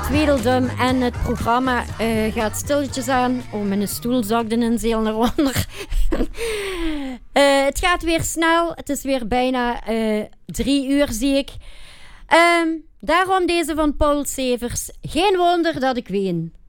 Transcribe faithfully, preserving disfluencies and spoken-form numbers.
Tweedeldum en het programma uh, gaat stilletjes aan. Oh, mijn stoel zakte een zeel naar onder. uh, het gaat weer snel. Het is weer bijna uh, drie uur, zie ik. Um, daarom deze van Paul Severs. Geen wonder dat ik ween.